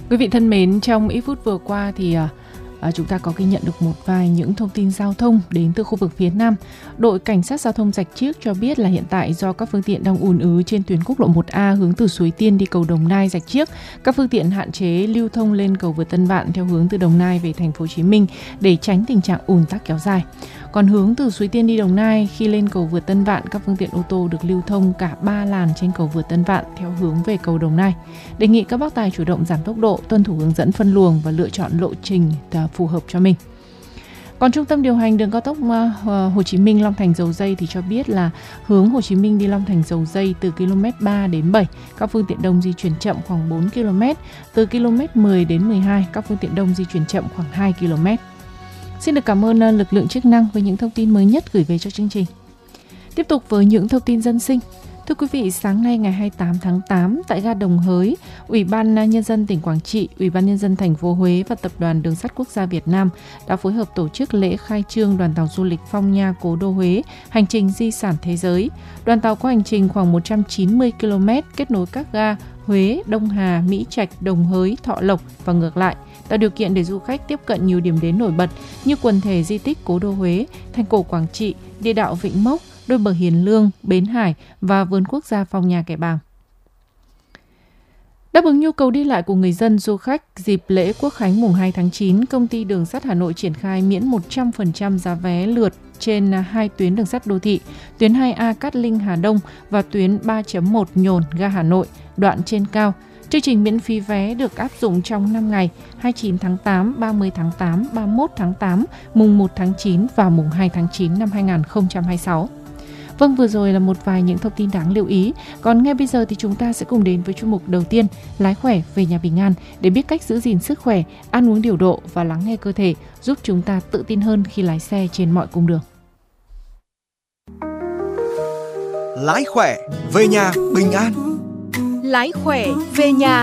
Quý vị thân mến, trong ít phút vừa qua thì chúng ta có ghi nhận được một vài những thông tin giao thông đến từ khu vực phía Nam. Đội Cảnh sát Giao thông Rạch Chiếc cho biết là hiện tại do các phương tiện đang ùn ứ trên tuyến quốc lộ 1A hướng từ Suối Tiên đi cầu Đồng Nai Rạch Chiếc, các phương tiện hạn chế lưu thông lên cầu vượt Tân Vạn theo hướng từ Đồng Nai về thành phố Hồ Chí Minh để tránh tình trạng ùn tắc kéo dài. Còn hướng từ Suối Tiên đi Đồng Nai, khi lên cầu vượt Tân Vạn, các phương tiện ô tô được lưu thông cả 3 làn trên cầu vượt Tân Vạn theo hướng về cầu Đồng Nai. Đề nghị các bác tài chủ động giảm tốc độ, tuân thủ hướng dẫn phân luồng và lựa chọn lộ trình phù hợp cho mình. Còn Trung tâm điều hành đường cao tốc Hồ Chí Minh Long Thành Dầu Dây thì cho biết là hướng Hồ Chí Minh đi Long Thành Dầu Dây từ km 3 đến 7, các phương tiện đông di chuyển chậm khoảng 4 km, từ km 10 đến 12, các phương tiện đông di chuyển chậm khoảng 2 km. Xin được cảm ơn lực lượng chức năng với những thông tin mới nhất gửi về cho chương trình. Tiếp tục với những thông tin dân sinh. Thưa quý vị, sáng nay ngày 28 tháng 8 tại ga Đồng Hới, Ủy ban Nhân dân tỉnh Quảng Trị, Ủy ban Nhân dân thành phố Huế và Tập đoàn Đường sắt Quốc gia Việt Nam đã phối hợp tổ chức lễ khai trương đoàn tàu du lịch Phong Nha Cố đô Huế, hành trình di sản thế giới. Đoàn tàu có hành trình khoảng 190 km kết nối các ga Huế, Đông Hà, Mỹ Trạch, Đồng Hới, Thọ Lộc và ngược lại, tạo điều kiện để du khách tiếp cận nhiều điểm đến nổi bật như quần thể di tích Cố đô Huế, thành cổ Quảng Trị, địa đạo Vĩnh Mốc, đôi bờ Hiền Lương, Bến Hải và vườn quốc gia Phong Nha Kẻ Bàng. Đáp ứng nhu cầu đi lại của người dân du khách, dịp lễ Quốc khánh mùng 2 tháng 9, Công ty Đường sắt Hà Nội triển khai miễn 100% giá vé lượt trên 2 tuyến đường sắt đô thị, tuyến 2A Cát Linh Hà Đông và tuyến 3.1 Nhồn ga Hà Nội, đoạn trên cao. Chương trình miễn phí vé được áp dụng trong 5 ngày 29 tháng 8, 30 tháng 8, 31 tháng 8, mùng 1 tháng 9 và mùng 2 tháng 9 năm 2026. Vâng, vừa rồi là một vài những thông tin đáng lưu ý. Còn ngay bây giờ thì chúng ta sẽ cùng đến với chuyên mục đầu tiên, Lái khỏe về nhà bình an, để biết cách giữ gìn sức khỏe, ăn uống điều độ và lắng nghe cơ thể, giúp chúng ta tự tin hơn khi lái xe trên mọi cung đường. Lái khỏe về nhà bình an. Lái khỏe về nhà